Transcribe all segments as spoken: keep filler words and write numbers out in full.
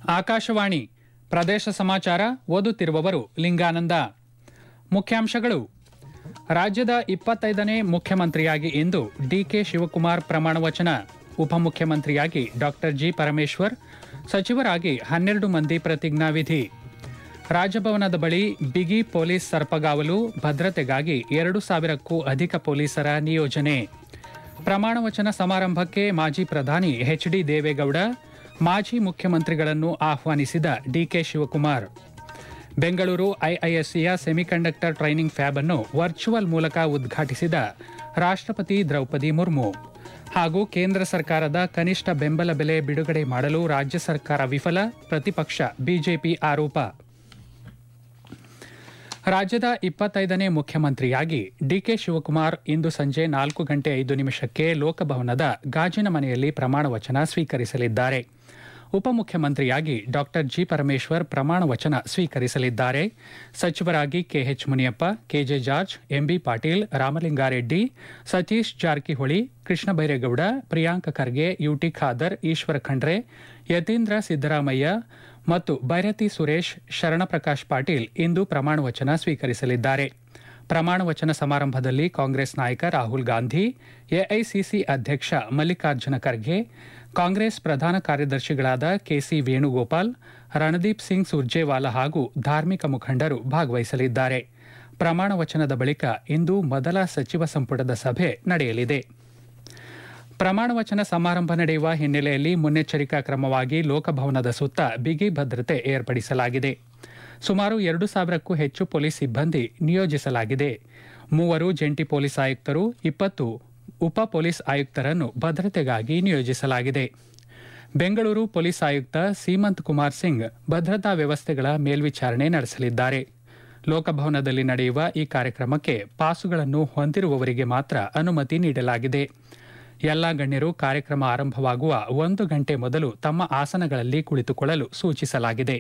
ಆಕಾಶವಾಣಿ ಪ್ರದೇಶ ಸಮಾಚಾರ ಓದುತ್ತಿರುವವರು ಲಿಂಗಾನಂದ. ಮುಖ್ಯಾಂಶಗಳು. ರಾಜ್ಯದ ಇಪ್ಪತ್ತೈದನೇ ಮುಖ್ಯಮಂತ್ರಿಯಾಗಿ ಇಂದು ಡಿಕೆ ಶಿವಕುಮಾರ್ ಪ್ರಮಾಣವಚನ. ಉಪಮುಖ್ಯಮಂತ್ರಿಯಾಗಿ ಡಾಕ್ಟರ್ ಜಿ ಪರಮೇಶ್ವರ್, ಸಚಿವರಾಗಿ ಹನ್ನೆರಡು ಮಂದಿ ಪ್ರತಿಜ್ಞಾವಿಧಿ. ರಾಜಭವನದ ಬಳಿ ಬಿಗಿ ಪೊಲೀಸ್ ಸರ್ಪಗಾವಲು, ಭದ್ರತೆಗಾಗಿ ಎರಡು ಸಾವಿರಕ್ಕೂ ಅಧಿಕ ಪೊಲೀಸರ ನಿಯೋಜನೆ. ಪ್ರಮಾಣವಚನ ಸಮಾರಂಭಕ್ಕೆ ಮಾಜಿ ಪ್ರಧಾನಿ ಎಚ್ ಡಿ ದೇವೇಗೌಡ, ಮಾಜಿ ಮುಖ್ಯಮಂತ್ರಿಗಳನ್ನು ಆಹ್ವಾನಿಸಿದ DK Shivakumar. Bengaluru ಐಐಎಸ್ಸಿಯ semiconductor training fab ಅನ್ನು ವರ್ಚುವಲ್ ಮೂಲಕ ಉದ್ಘಾಟಿಸಿದ ರಾಷ್ಟ್ರಪತಿ ದ್ರೌಪದಿ ಮುರ್ಮು. ಹಾಗೂ ಕೇಂದ್ರ ಸರ್ಕಾರದ ಕನಿಷ್ಠ ಬೆಂಬಲ ಬೆಲೆ ಬಿಡುಗಡೆ ಮಾಡಲು ರಾಜ್ಯ ಸರ್ಕಾರ ವಿಫಲ, ಪ್ರತಿಪಕ್ಷ ಬಿಜೆಪಿ ಆರೋಪ. ರಾಜ್ಯದ ಇಪ್ಪತ್ತೈದನೇ ಮುಖ್ಯಮಂತ್ರಿಯಾಗಿ ಡಿಕೆ ಶಿವಕುಮಾರ್ ಇಂದು ಸಂಜೆ ನಾಲ್ಕು ಗಂಟೆ ಐದು ನಿಮಿಷಕ್ಕೆ ಲೋಕಭವನದ ಗಾಜಿನ ಮನೆಯಲ್ಲಿ ಪ್ರಮಾಣವಚನ ಸ್ವೀಕರಿಸಲಿದ್ದಾರೆ. ಉಪಮುಖ್ಯಮಂತ್ರಿಯಾಗಿ ಡಾಕ್ಟರ್ ಜಿ ಪರಮೇಶ್ವರ್ ಪ್ರಮಾಣವಚನ ಸ್ವೀಕರಿಸಲಿದ್ದಾರೆ. ಸಚಿವರಾಗಿ K H Muniyappa, K J George, MB Patil, Ramalinga Reddy, Satish Jarkiholi, Krishna Byregowda, Priyanka Kharge, UT Khader, Ishwara Khandre, Yathindra Siddaramaiah ಮತ್ತು ಬೈರತಿ ಸುರೇಶ್, ಶರಣಪ್ರಕಾಶ್ ಪಾಟೀಲ್ ಇಂದು ಪ್ರಮಾಣವಚನ ಸ್ವೀಕರಿಸಲಿದ್ದಾರೆ. ಪ್ರಮಾಣವಚನ ಸಮಾರಂಭದಲ್ಲಿ ಕಾಂಗ್ರೆಸ್ ನಾಯಕ ರಾಹುಲ್ ಗಾಂಧಿ, ಎಐಸಿಸಿ ಅಧ್ಯಕ್ಷ ಮಲ್ಲಿಕಾರ್ಜುನ ಖರ್ಗೆ, ಕಾಂಗ್ರೆಸ್ ಪ್ರಧಾನ ಕಾರ್ಯದರ್ಶಿಗಳಾದ ಕೆಸಿ ವೇಣುಗೋಪಾಲ್, ರಣದೀಪ್ ಸಿಂಗ್ ಸುರ್ಜೇವಾಲಾ ಹಾಗೂ ಧಾರ್ಮಿಕ ಮುಖಂಡರು ಭಾಗವಹಿಸಲಿದ್ದಾರೆ. ಪ್ರಮಾಣವಚನದ ಬಳಿಕ ಇಂದು ಮೊದಲ ಸಚಿವ ಸಂಪುಟದ ಸಭೆ ನಡೆಯಲಿದೆ. ಪ್ರಮಾಣವಚನ ಸಮಾರಂಭ ನಡೆಯುವ ಹಿನ್ನೆಲೆಯಲ್ಲಿ ಮುನ್ನೆಚ್ಚರಿಕಾ ಕ್ರಮವಾಗಿ ಲೋಕಭವನದ ಸುತ್ತ ಬಿಗಿ ಭದ್ರತೆ ಏರ್ಪಡಿಸಲಾಗಿದೆ. ಸುಮಾರು ಎರಡು ಸಾವಿರಕ್ಕೂ ಹೆಚ್ಚು ಪೊಲೀಸ್ ಸಿಬ್ಬಂದಿ ನಿಯೋಜಿಸಲಾಗಿದೆ. ಮೂವರು ಜಂಟಿ ಪೊಲೀಸ್ ಆಯುಕ್ತರು, ಇಪ್ಪತ್ತು ಉಪ ಪೊಲೀಸ್ ಆಯುಕ್ತರನ್ನು ಭದ್ರತೆಗಾಗಿ ನಿಯೋಜಿಸಲಾಗಿದೆ. ಬೆಂಗಳೂರು ಪೊಲೀಸ್ ಆಯುಕ್ತ ಸೀಮಂತ್ ಕುಮಾರ್ ಸಿಂಗ್ ಭದ್ರತಾ ವ್ಯವಸ್ಥೆಗಳ ಮೇಲ್ವಿಚಾರಣೆ ನಡೆಸಲಿದ್ದಾರೆ. ಲೋಕಭವನದಲ್ಲಿ ನಡೆಯುವ ಈ ಕಾರ್ಯಕ್ರಮಕ್ಕೆ ಪಾಸುಗಳನ್ನು ಹೊಂದಿರುವವರಿಗೆ ಮಾತ್ರ ಅನುಮತಿ ನೀಡಲಾಗಿದೆ. ಎಲ್ಲಾ ಗಣ್ಯರು ಕಾರ್ಯಕ್ರಮ ಆರಂಭವಾಗುವ ಒಂದು ಗಂಟೆ ಮೊದಲು ತಮ್ಮ ಆಸನಗಳಲ್ಲಿ ಕುಳಿತುಕೊಳ್ಳಲು ಸೂಚಿಸಲಾಗಿದೆ.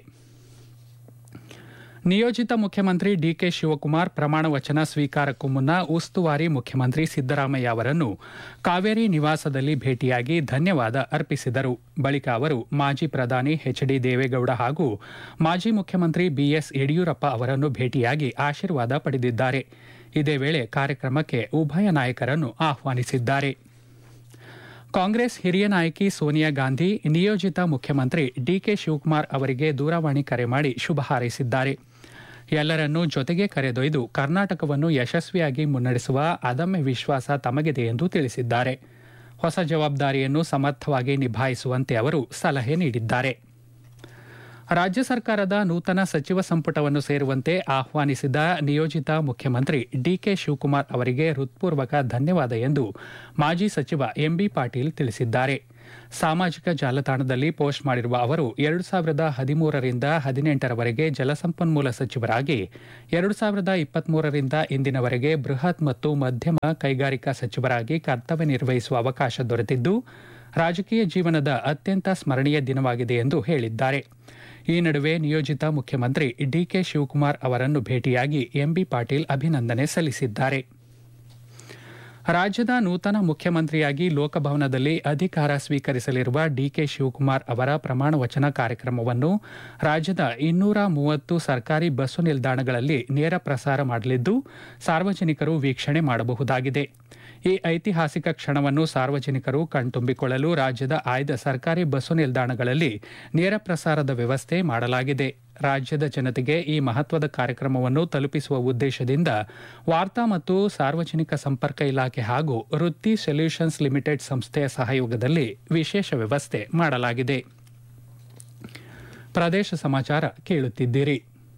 ನಿಯೋಜಿತ ಮುಖ್ಯಮಂತ್ರಿ ಡಿಕೆ ಶಿವಕುಮಾರ್ ಪ್ರಮಾಣವಚನ ಸ್ವೀಕಾರಕ್ಕೂ ಮುನ್ನ ಉಸ್ತುವಾರಿ ಮುಖ್ಯಮಂತ್ರಿ ಸಿದ್ದರಾಮಯ್ಯ ಅವರನ್ನು ಕಾವೇರಿ ನಿವಾಸದಲ್ಲಿ ಭೇಟಿಯಾಗಿ ಧನ್ಯವಾದ ಅರ್ಪಿಸಿದರು. ಬಳಿಕ ಅವರು ಮಾಜಿ ಪ್ರಧಾನಿ ಎಚ್ ಡಿ ದೇವೇಗೌಡ ಹಾಗೂ ಮಾಜಿ ಮುಖ್ಯಮಂತ್ರಿ ಬಿಎಸ್ ಯಡಿಯೂರಪ್ಪ ಅವರನ್ನು ಭೇಟಿಯಾಗಿ ಆಶೀರ್ವಾದ ಪಡೆದಿದ್ದಾರೆ. ಇದೇ ವೇಳೆ ಕಾರ್ಯಕ್ರಮಕ್ಕೆ ಉಭಯ ನಾಯಕರನ್ನು ಆಹ್ವಾನಿಸಿದ್ದಾರೆ. ಕಾಂಗ್ರೆಸ್ ಹಿರಿಯ ನಾಯಕಿ ಸೋನಿಯಾ ಗಾಂಧಿ ನಿಯೋಜಿತ ಮುಖ್ಯಮಂತ್ರಿ ಡಿಕೆ ಶಿವಕುಮಾರ್ ಅವರಿಗೆ ದೂರವಾಣಿ ಕರೆ ಮಾಡಿ ಶುಭ ಹಾರೈಸಿದ್ದಾರೆ. ಎಲ್ಲರನ್ನೂ ಜೊತೆಗೆ ಕರೆದೊಯ್ದು ಕರ್ನಾಟಕವನ್ನು ಯಶಸ್ವಿಯಾಗಿ ಮುನ್ನಡೆಸುವ ಅದಮ್ಯ ವಿಶ್ವಾಸ ತಮಗಿದೆ ಎಂದು ತಿಳಿಸಿದ್ದಾರೆ. ಹೊಸ ಜವಾಬ್ದಾರಿಯನ್ನು ಸಮರ್ಥವಾಗಿ ನಿಭಾಯಿಸುವಂತೆ ಅವರು ಸಲಹೆ ನೀಡಿದ್ದಾರೆ. ರಾಜ್ಯ ಸರ್ಕಾರದ ನೂತನ ಸಚಿವ ಸಂಪುಟವನ್ನು ಸೇರುವಂತೆ ಆಹ್ವಾನಿಸಿದ ನಿಯೋಜಿತ ಮುಖ್ಯಮಂತ್ರಿ ಡಿಕೆ ಶಿವಕುಮಾರ್ ಅವರಿಗೆ ಹೃತ್ಪೂರ್ವಕ ಧನ್ಯವಾದ ಎಂದು ಮಾಜಿ ಸಚಿವ ಎಂಬಿ ಪಾಟೀಲ್ ತಿಳಿಸಿದ್ದಾರೆ. ಸಾಮಾಜಿಕ ಜಾಲತಾಣದಲ್ಲಿ ಪೋಸ್ಟ್ ಮಾಡಿರುವ ಅವರು ಎರಡು ಸಾವಿರದ ಹದಿಮೂರರಿಂದ ಹದಿನೆಂಟರವರೆಗೆ ಜಲಸಂಪನ್ಮೂಲ ಸಚಿವರಾಗಿ, ಎರಡು ಸಾವಿರದ ಇಪ್ಪತ್ಮೂರರಿಂದ ಇಂದಿನವರೆಗೆ ಬೃಹತ್ ಮತ್ತು ಮಧ್ಯಮ ಕೈಗಾರಿಕಾ ಸಚಿವರಾಗಿ ಕರ್ತವ್ಯ ನಿರ್ವಹಿಸುವ ಅವಕಾಶ ದೊರೆತಿದ್ದು ರಾಜಕೀಯ ಜೀವನದ ಅತ್ಯಂತ ಸ್ಮರಣೀಯ ದಿನವಾಗಿದೆ ಎಂದು ಹೇಳಿದ್ದಾರೆ. ಈ ನಡುವೆ ನಿಯೋಜಿತ ಮುಖ್ಯಮಂತ್ರಿ ಡಿಕೆ ಶಿವಕುಮಾರ್ ಅವರನ್ನು ಭೇಟಿಯಾಗಿ ಎಂಬಿ ಪಾಟೀಲ್ ಅಭಿನಂದನೆ ಸಲ್ಲಿಸಿದ್ದಾರೆ. ರಾಜ್ಯದ ನೂತನ ಮುಖ್ಯಮಂತ್ರಿಯಾಗಿ ಲೋಕಭವನದಲ್ಲಿ ಅಧಿಕಾರ ಸ್ವೀಕರಿಸಲಿರುವ ಡಿಕೆ ಶಿವಕುಮಾರ್ ಅವರ ಪ್ರಮಾಣವಚನ ಕಾರ್ಯಕ್ರಮವನ್ನು ರಾಜ್ಯದ ಇನ್ನೂರ ಮೂವತ್ತು ಸರ್ಕಾರಿ ಬಸ್ಸು ನಿಲ್ದಾಣಗಳಲ್ಲಿ ನೇರ ಪ್ರಸಾರ ಮಾಡಲಿದ್ದು ಸಾರ್ವಜನಿಕರು ವೀಕ್ಷಣೆ ಮಾಡಬಹುದಾಗಿದೆ. ಈ ಐತಿಹಾಸಿಕ ಕ್ಷಣವನ್ನು ಸಾರ್ವಜನಿಕರು ಕಣ್ತುಂಬಿಕೊಳ್ಳಲು ರಾಜ್ಯದ ಆಯ್ದ ಸರ್ಕಾರಿ ಬಸ್ಸು ನಿಲ್ದಾಣಗಳಲ್ಲಿ ನೇರ ಪ್ರಸಾರದ ವ್ಯವಸ್ಥೆ ಮಾಡಲಾಗಿದೆ. ರಾಜ್ಯದ ಜನತೆಗೆ ಈ ಮಹತ್ವದ ಕಾರ್ಯಕ್ರಮವನ್ನು ತಲುಪಿಸುವ ಉದ್ದೇಶದಿಂದ ವಾರ್ತಾ ಮತ್ತು ಸಾರ್ವಜನಿಕ ಸಂಪರ್ಕ ಇಲಾಖೆ ಹಾಗೂ ವೃತ್ತಿ ಸೊಲ್ಯೂಷನ್ಸ್ ಲಿಮಿಟೆಡ್ ಸಂಸ್ಥೆಯ ಸಹಯೋಗದಲ್ಲಿ ವಿಶೇಷ ವ್ಯವಸ್ಥೆ ಮಾಡಲಾಗಿದೆ. ಪ್ರದೇಶ ಸಮಾಚಾರ ಕೇಳುತ್ತಿದ್ದೀರಿ.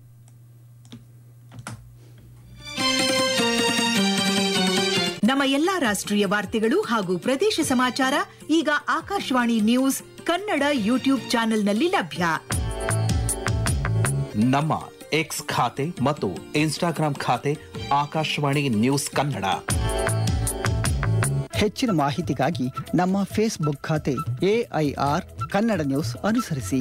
ನಮ್ಮ ಎಲ್ಲಾ ರಾಷ್ಟ್ರೀಯ ವಾರ್ತೆಗಳು ಹಾಗೂ ಪ್ರದೇಶ ಸಮಾಚಾರ ಈಗ ಆಕಾಶವಾಣಿ ನ್ಯೂಸ್ ಕನ್ನಡ ಯೂಟ್ಯೂಬ್ ಚಾನೆಲ್ನಲ್ಲಿ ಲಭ್ಯ. ನಮ್ಮ ಎಕ್ಸ್ ಖಾತೆ ಮತ್ತು ಇನ್ಸ್ಟಾಗ್ರಾಂ ಖಾತೆ ಆಕಾಶವಾಣಿ ನ್ಯೂಸ್ ಕನ್ನಡ. ಹೆಚ್ಚಿನ ಮಾಹಿತಿಗಾಗಿ ನಮ್ಮ ಫೇಸ್ಬುಕ್ ಖಾತೆ ಎಐಆರ್ ಕನ್ನಡ ನ್ಯೂಸ್ ಅನುಸರಿಸಿ.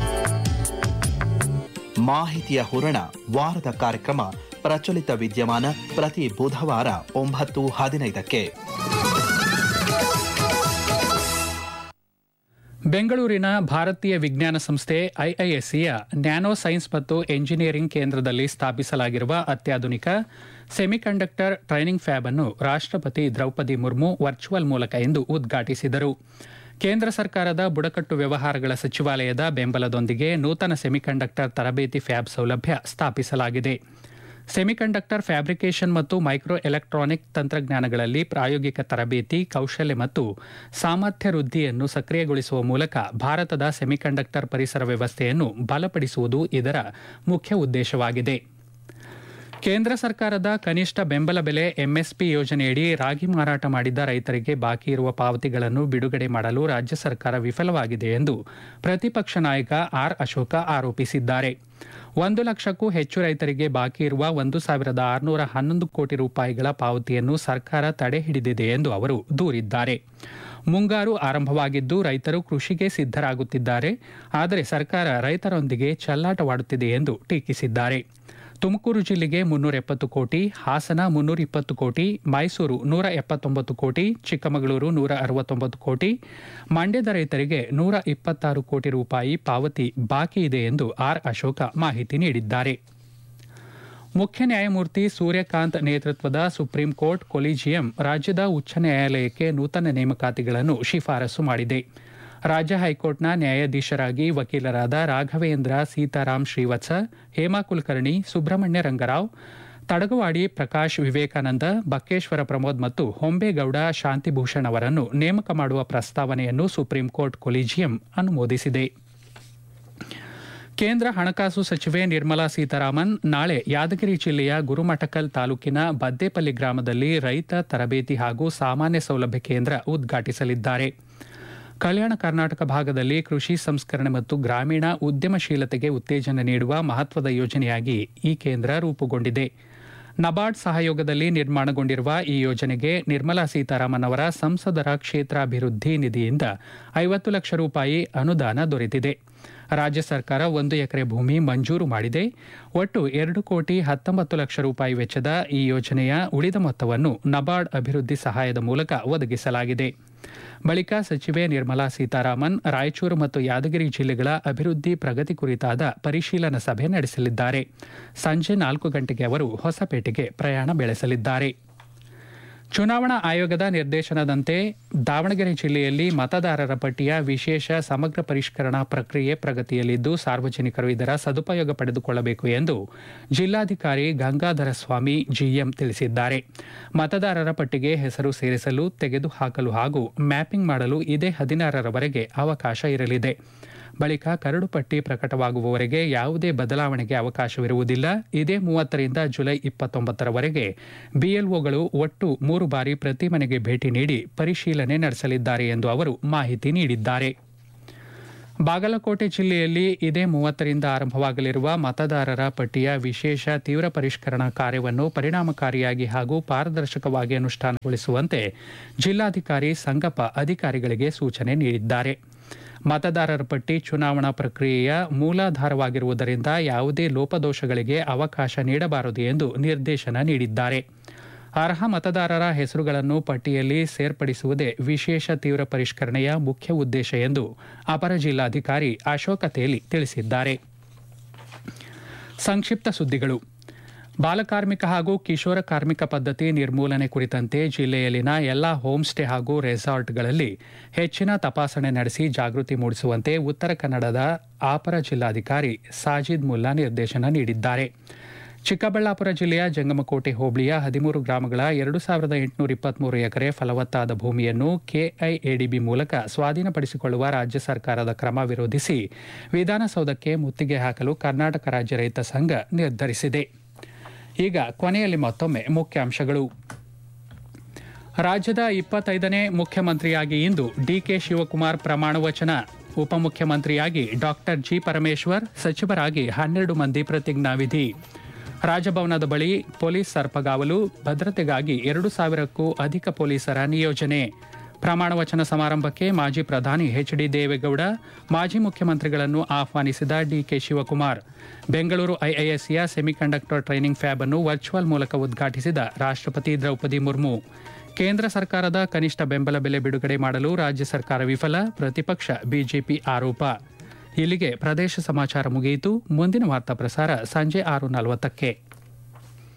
ಮಾಹಿತಿಯ ಹೂರಣ ವಾರದ ಕಾರ್ಯಕ್ರಮ ಪ್ರಚಲಿತ ವಿದ್ಯಮಾನ ಪ್ರತಿ ಬುಧವಾರ ಒಂಬತ್ತು ಹದಿನೈದಕ್ಕೆ. ಬೆಂಗಳೂರಿನ ಭಾರತೀಯ ವಿಜ್ಞಾನ ಸಂಸ್ಥೆ ಐಐಎಸ್ಸಿಯ ನ್ಯಾನೋ ಸೈನ್ಸ್ ಮತ್ತು ಎಂಜಿನಿಯರಿಂಗ್ ಕೇಂದ್ರದಲ್ಲಿ ಸ್ಥಾಪಿಸಲಾಗಿರುವ ಅತ್ಯಾಧುನಿಕ ಸೆಮಿಕಂಡಕ್ಟರ್ ಟ್ರೈನಿಂಗ್ ಫ್ಯಾಬ್ ಅನ್ನು ರಾಷ್ಟ್ರಪತಿ ದ್ರೌಪದಿ ಮುರ್ಮು ವರ್ಚುವಲ್ ಮೂಲಕ ಇಂದು ಉದ್ಘಾಟಿಸಿದರು. ಕೇಂದ್ರ ಸರ್ಕಾರದ ಬುಡಕಟ್ಟು ವ್ಯವಹಾರಗಳ ಸಚಿವಾಲಯದ ಬೆಂಬಲದೊಂದಿಗೆ ನೂತನ ಸೆಮಿಕಂಡಕ್ಟರ್ ತರಬೇತಿ ಫ್ಯಾಬ್ ಸೌಲಭ್ಯ ಸ್ಥಾಪಿಸಲಾಗಿದೆ. ಸೆಮಿಕಂಡಕ್ಟರ್ ಫ್ಯಾಬ್ರಿಕೇಷನ್ ಮತ್ತು ಮೈಕ್ರೋ ಎಲೆಕ್ಟ್ರಾನಿಕ್ ತಂತ್ರಜ್ಞಾನಗಳಲ್ಲಿ ಪ್ರಾಯೋಗಿಕ ತರಬೇತಿ, ಕೌಶಲ್ಯ ಮತ್ತು ಸಾಮರ್ಥ್ಯ ವೃದ್ಧಿಯನ್ನು ಸಕ್ರಿಯಗೊಳಿಸುವ ಮೂಲಕ ಭಾರತದ ಸೆಮಿಕಂಡಕ್ಟರ್ ಪರಿಸರ ವ್ಯವಸ್ಥೆಯನ್ನು ಬಲಪಡಿಸುವುದು ಇದರ ಮುಖ್ಯ ಉದ್ದೇಶವಾಗಿದೆ. ಕೇಂದ್ರ ಸರ್ಕಾರದ ಕನಿಷ್ಠ ಬೆಂಬಲ ಬೆಲೆ ಎಂಎಸ್ಪಿ ಯೋಜನೆಯಡಿ ರಾಗಿ ಮಾರಾಟ ಮಾಡಿದ್ದ ರೈತರಿಗೆ ಬಾಕಿ ಇರುವ ಪಾವತಿಗಳನ್ನು ಬಿಡುಗಡೆ ಮಾಡಲು ರಾಜ್ಯ ಸರ್ಕಾರ ವಿಫಲವಾಗಿದೆ ಎಂದು ಪ್ರತಿಪಕ್ಷ ನಾಯಕ ಆರ್ ಅಶೋಕ ಆರೋಪಿಸಿದ್ದಾರೆ. ಒಂದು ಲಕ್ಷಕ್ಕೂ ಹೆಚ್ಚು ರೈತರಿಗೆ ಬಾಕಿ ಇರುವ ಒಂದು ಸಾವಿರದ ಆರುನೂರ ಹನ್ನೊಂದು ಕೋಟಿ ರೂಪಾಯಿಗಳ ಪಾವತಿಯನ್ನು ಸರ್ಕಾರ ತಡೆ ಹಿಡಿದಿದೆ ಎಂದು ಅವರು ದೂರಿದ್ದಾರೆ. ಮುಂಗಾರು ಆರಂಭವಾಗಿದ್ದು ರೈತರು ಕೃಷಿಗೆ ಸಿದ್ಧರಾಗುತ್ತಿದ್ದಾರೆ, ಆದರೆ ಸರ್ಕಾರ ರೈತರೊಂದಿಗೆ ಚೆಲ್ಲಾಟವಾಡುತ್ತಿದೆ ಎಂದು ಟೀಕಿಸಿದ್ದಾರೆ. ತುಮಕೂರು ಜಿಲ್ಲೆಗೆ ಮುನ್ನೂರ ಎಪ್ಪತ್ತು ಕೋಟಿ, ಹಾಸನ ಮುನ್ನೂರ ಇಪ್ಪತ್ತು ಕೋಟಿ, ಮೈಸೂರು ನೂರ ಎಪ್ಪತ್ತೊಂಬತ್ತು ಕೋಟಿ, ಚಿಕ್ಕಮಗಳೂರು ನೂರ ಅರವತ್ತೊಂಬತ್ತು ಕೋಟಿ, ಮಂಡ್ಯದ ರೈತರಿಗೆ ನೂರ ಇಪ್ಪತ್ತಾರು ಕೋಟಿ ರೂಪಾಯಿ ಪಾವತಿ ಬಾಕಿ ಇದೆ ಎಂದು ಆರ್ ಅಶೋಕ ಮಾಹಿತಿ ನೀಡಿದ್ದಾರೆ. ಮುಖ್ಯ ನ್ಯಾಯಮೂರ್ತಿ ಸೂರ್ಯಕಾಂತ್ ನೇತೃತ್ವದ ಸುಪ್ರೀಂ ಕೋರ್ಟ್ ಕೊಲಿಜಿಯಂ ರಾಜ್ಯದ ಉಚ್ಚ ನ್ಯಾಯಾಲಯಕ್ಕೆ ನೂತನ ನೇಮಕಾತಿಗಳನ್ನು ಶಿಫಾರಸು ಮಾಡಿದೆ. ರಾಜ್ಯ ಹೈಕೋರ್ಟ್ನ ನ್ಯಾಯಾಧೀಶರಾಗಿ ವಕೀಲರಾದ ರಾಘವೇಂದ್ರ ಸೀತಾರಾಮ್ ಶ್ರೀವತ್ಸ, ಹೇಮಾ ಕುಲಕರ್ಣಿ, ಸುಬ್ರಹ್ಮಣ್ಯ ರಂಗರಾವ್, ತಡಗವಾಡಿ ಪ್ರಕಾಶ್ ವಿವೇಕಾನಂದ, ಬಕ್ಕೇಶ್ವರ ಪ್ರಮೋದ್ ಮತ್ತು ಹೊಂಬೇಗೌಡ ಶಾಂತಿಭೂಷಣ್ ಅವರನ್ನು ನೇಮಕ ಮಾಡುವ ಪ್ರಸ್ತಾವನೆಯನ್ನು ಸುಪ್ರೀಂ ಕೋರ್ಟ್ ಕೊಲಿಜಿಯಂ ಅನುಮೋದಿಸಿದೆ. ಕೇಂದ್ರ ಹಣಕಾಸು ಸಚಿವೆ ನಿರ್ಮಲಾ ಸೀತಾರಾಮನ್ ನಾಳೆ ಯಾದಗಿರಿ ಜಿಲ್ಲೆಯ ಗುರುಮಠಕಲ್ ತಾಲೂಕಿನ ಬದ್ದೇಪಲ್ಲಿ ಗ್ರಾಮದಲ್ಲಿ ರೈತ ತರಬೇತಿ ಹಾಗೂ ಸಾಮಾನ್ಯ ಸೌಲಭ್ಯ ಕೇಂದ್ರ ಉದ್ಘಾಟಿಸಲಿದ್ದಾರೆ. ಕಲ್ಯಾಣ ಕರ್ನಾಟಕ ಭಾಗದಲ್ಲಿ ಕೃಷಿ ಸಂಸ್ಕರಣೆ ಮತ್ತು ಗ್ರಾಮೀಣ ಉದ್ಯಮಶೀಲತೆಗೆ ಉತ್ತೇಜನ ನೀಡುವ ಮಹತ್ವದ ಯೋಜನೆಯಾಗಿ ಈ ಕೇಂದ್ರ ರೂಪುಗೊಂಡಿದೆ. ನಬಾರ್ಡ್ ಸಹಯೋಗದಲ್ಲಿ ನಿರ್ಮಾಣಗೊಂಡಿರುವ ಈ ಯೋಜನೆಗೆ ನಿರ್ಮಲಾ ಸೀತಾರಾಮನ್ ಅವರ ಸಂಸದರ ಕ್ಷೇತ್ರಾಭಿವೃದ್ಧಿ ನಿಧಿಯಿಂದ ಐವತ್ತು ಲಕ್ಷ ರೂಪಾಯಿ ಅನುದಾನ ದೊರೆತಿದೆ. ರಾಜ್ಯ ಸರ್ಕಾರ ಒಂದು ಎಕರೆ ಭೂಮಿ ಮಂಜೂರು ಮಾಡಿದೆ. ಒಟ್ಟು ಎರಡು ಕೋಟಿ ಹತ್ತೊಂಬತ್ತು ಲಕ್ಷ ರೂಪಾಯಿ ವೆಚ್ಚದ ಈ ಯೋಜನೆಯ ಉಳಿದ ಮೊತ್ತವನ್ನು ನಬಾರ್ಡ್ ಅಭಿವೃದ್ಧಿ ಸಹಾಯದ ಮೂಲಕ ಒದಗಿಸಲಾಗಿದೆ. ಬಳಿಕ ಸಚಿವೆ ನಿರ್ಮಲಾ ಸೀತಾರಾಮನ್ ರಾಯಚೂರು ಮತ್ತು ಯಾದಗಿರಿ ಜಿಲ್ಲೆಗಳ ಅಭಿವೃದ್ಧಿ ಪ್ರಗತಿ ಕುರಿತಾದ ಪರಿಶೀಲನಾ ಸಭೆ ನಡೆಸಲಿದ್ದಾರೆ. ಸಂಜೆ ನಾಲ್ಕು ಗಂಟೆಗೆ ಅವರು ಹೊಸಪೇಟೆಗೆ ಪ್ರಯಾಣ ಬೆಳೆಸಲಿದ್ದಾರೆ. ಚುನಾವಣಾ ಆಯೋಗದ ನಿರ್ದೇಶನದಂತೆ ದಾವಣಗೆರೆ ಜಿಲ್ಲೆಯಲ್ಲಿ ಮತದಾರರ ಪಟ್ಟಿಯ ವಿಶೇಷ ಸಮಗ್ರ ಪರಿಷ್ಕರಣಾ ಪ್ರಕ್ರಿಯೆ ಪ್ರಗತಿಯಲ್ಲಿದ್ದು ಸಾರ್ವಜನಿಕರು ಇದರ ಸದುಪಯೋಗ ಪಡೆದುಕೊಳ್ಳಬೇಕು ಎಂದು ಜಿಲ್ಲಾಧಿಕಾರಿ ಗಂಗಾಧರ ಸ್ವಾಮಿ ಜಿಎಂ ತಿಳಿಸಿದ್ದಾರೆ. ಮತದಾರರ ಪಟ್ಟಿಗೆ ಹೆಸರು ಸೇರಿಸಲು, ತೆಗೆದುಹಾಕಲು ಹಾಗೂ ಮ್ಯಾಪಿಂಗ್ ಮಾಡಲು ಇದೇ ಹದಿನಾರರವರೆಗೆ ಅವಕಾಶ ಇರಲಿದೆ. ಬಳಿಕ ಕರಡು ಪಟ್ಟಿ ಪ್ರಕಟವಾಗುವವರೆಗೆ ಯಾವುದೇ ಬದಲಾವಣೆಗೆ ಅವಕಾಶವಿರುವುದಿಲ್ಲ. ಇದೇ ಮೂವತ್ತರಿಂದ ಜುಲೈ ಇಪ್ಪತ್ತೊಂಬತ್ತರವರೆಗೆ ಬಿಎಲ್ಒಗಳು ಒಟ್ಟು ಮೂರು ಬಾರಿ ಪ್ರತಿ ಮನೆಗೆ ಭೇಟಿ ನೀಡಿ ಪರಿಶೀಲನೆ ನಡೆಸಲಿದ್ದಾರೆ ಎಂದು ಅವರು ಮಾಹಿತಿ ನೀಡಿದ್ದಾರೆ. ಬಾಗಲಕೋಟೆ ಜಿಲ್ಲೆಯಲ್ಲಿ ಇದೇ ಮೂವತ್ತರಿಂದ ಆರಂಭವಾಗಲಿರುವ ಮತದಾರರ ಪಟ್ಟಿಯ ವಿಶೇಷ ತೀವ್ರ ಪರಿಷ್ಕರಣಾ ಕಾರ್ಯವನ್ನು ಪರಿಣಾಮಕಾರಿಯಾಗಿ ಹಾಗೂ ಪಾರದರ್ಶಕವಾಗಿ ಅನುಷ್ಠಾನಗೊಳಿಸುವಂತೆ ಜಿಲ್ಲಾಧಿಕಾರಿ ಸಂಗಪ್ಪ ಅಧಿಕಾರಿಗಳಿಗೆ ಸೂಚನೆ ನೀಡಿದ್ದಾರೆ. ಮತದಾರರ ಪಟ್ಟಿ ಚುನಾವಣಾ ಪ್ರಕ್ರಿಯೆಯ ಮೂಲಾಧಾರವಾಗಿರುವುದರಿಂದ ಯಾವುದೇ ಲೋಪದೋಷಗಳಿಗೆ ಅವಕಾಶ ನೀಡಬಾರದು ಎಂದು ನಿರ್ದೇಶನ ನೀಡಿದ್ದಾರೆ. ಅರ್ಹ ಮತದಾರರ ಹೆಸರುಗಳನ್ನು ಪಟ್ಟಿಯಲ್ಲಿ ಸೇರ್ಪಡಿಸುವುದೇ ವಿಶೇಷ ತೀವ್ರ ಪರಿಷ್ಕರಣೆಯ ಮುಖ್ಯ ಉದ್ದೇಶ ಎಂದು ಅಪರ ಜಿಲ್ಲಾಧಿಕಾರಿ ಅಶೋಕ ತೇಲಿ ತಿಳಿಸಿದ್ದಾರೆ. ಸಂಕ್ಷಿಪ್ತ ಸುದ್ದಿಗಳು. ಬಾಲಕಾರ್ಮಿಕ ಹಾಗೂ ಕಿಶೋರ ಕಾರ್ಮಿಕ ಪದ್ಧತಿ ನಿರ್ಮೂಲನೆ ಕುರಿತಂತೆ ಜಿಲ್ಲೆಯಲ್ಲಿನ ಎಲ್ಲಾ ಹೋಮ್ ಸ್ಟೇ ಹಾಗೂ ರೆಸಾರ್ಟ್ಗಳಲ್ಲಿ ಹೆಚ್ಚಿನ ತಪಾಸಣೆ ನಡೆಸಿ ಜಾಗೃತಿ ಮೂಡಿಸುವಂತೆ ಉತ್ತರ ಕನ್ನಡದ ಅಪರ ಜಿಲ್ಲಾಧಿಕಾರಿ ಸಾಜಿದ್ ಮುಲ್ಲಾ ನಿರ್ದೇಶನ ನೀಡಿದ್ದಾರೆ. ಚಿಕ್ಕಬಳ್ಳಾಪುರ ಜಿಲ್ಲೆಯ ಜಂಗಮಕೋಟೆ ಹೋಬಳಿಯ ಹದಿಮೂರು ಗ್ರಾಮಗಳ ಎರಡು ಸಾವಿರದ ಎಂಟುನೂರ ಇಪ್ಪತ್ಮೂರು ಎಕರೆ ಫಲವತ್ತಾದ ಭೂಮಿಯನ್ನು ಕೆಐಎಡಿಬಿ ಮೂಲಕ ಸ್ವಾಧೀನಪಡಿಸಿಕೊಳ್ಳುವ ರಾಜ್ಯ ಸರ್ಕಾರದ ಕ್ರಮ ವಿರೋಧಿಸಿ ವಿಧಾನಸೌಧಕ್ಕೆ ಮುತ್ತಿಗೆ ಹಾಕಲು ಕರ್ನಾಟಕ ರಾಜ್ಯ ರೈತ ಸಂಘ ನಿರ್ಧರಿಸಿದೆ. ಈಗ ಕೊನೆಯಲ್ಲಿ ಮತ್ತೊಮ್ಮೆ ಮುಖ್ಯಾಂಶಗಳು. ರಾಜ್ಯದ ಇಪ್ಪತ್ತೈದನೇ ಮುಖ್ಯಮಂತ್ರಿಯಾಗಿ ಇಂದು ಡಿಕೆ ಶಿವಕುಮಾರ್ ಪ್ರಮಾಣ ವಚನ. ಉಪಮುಖ್ಯಮಂತ್ರಿಯಾಗಿ ಡಾಕ್ಟರ್ ಜಿ ಪರಮೇಶ್ವರ್, ಸಚಿವರಾಗಿ ಹನ್ನೆರಡು ಮಂದಿ ಪ್ರತಿಜ್ಞಾವಿಧಿ. ರಾಜಭವನದ ಬಳಿ ಪೊಲೀಸ್ ಸರ್ಪಗಾವಲು, ಭದ್ರತೆಗಾಗಿ ಎರಡು ಸಾವಿರಕ್ಕೂ ಅಧಿಕ ಪೊಲೀಸರ ನಿಯೋಜನೆ. ಪ್ರಮಾಣ ವಚನ ಸಮಾರಂಭಕ್ಕೆ ಮಾಜಿ ಪ್ರಧಾನಿ ಎಚ್ ಡಿ ದೇವೇಗೌಡ, ಮಾಜಿ ಮುಖ್ಯಮಂತ್ರಿಗಳನ್ನು ಆಹ್ವಾನಿಸಿದ DK Shivakumar. Bengaluru ಐಐಎಸ್ಸಿಯ semiconductor training fab ಅನ್ನು ವರ್ಚುವಲ್ ಮೂಲಕ ಉದ್ಘಾಟಿಸಿದ ರಾಷ್ಟ್ರಪತಿ ದ್ರೌಪದಿ ಮುರ್ಮು. ಕೇಂದ್ರ ಸರ್ಕಾರದ ಕನಿಷ್ಠ ಬೆಂಬಲ ಬೆಲೆ ಬಿಡುಗಡೆ ಮಾಡಲು ರಾಜ್ಯ ಸರ್ಕಾರ ವಿಫಲ, ಪ್ರತಿಪಕ್ಷ ಬಿಜೆಪಿ ಆರೋಪ. ಇಲ್ಲಿಗೆ ಪ್ರದೇಶ ಸಮಾಚಾರ ಮುಗಿಯಿತು. ಮುಂದಿನ ವಾರ್ತಾ ಪ್ರಸಾರ ಸಂಜೆ ಆರು ನಲವತ್ತಕ್ಕೆ.